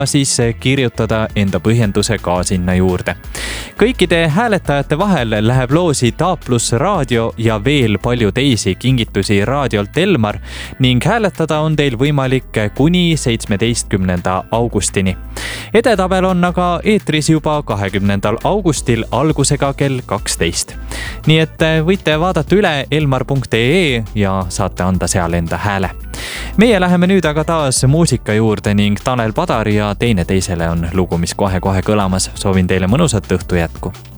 siis kirjutada enda põhjenduse ka sinna juurde. Kõikide hääletajate vahel läheb loosi Taaplus raadio ja veel palju teisi kingitusi raadiolt Elmar ning hääletada on teil võimalik kuni 17. augustini. Edetabel on aga eetris juba 20. augustil algusega kell 12. Nii et võite vaadata üle elmar.ee ja saate anda seal enda hääle. Meie läheme nüüd aga taas muusika juurde ning Tanel Padar ja Teineteisele on lugu, mis kohe-kohe kõlamas. Soovin teile mõnusat õhtu jätku.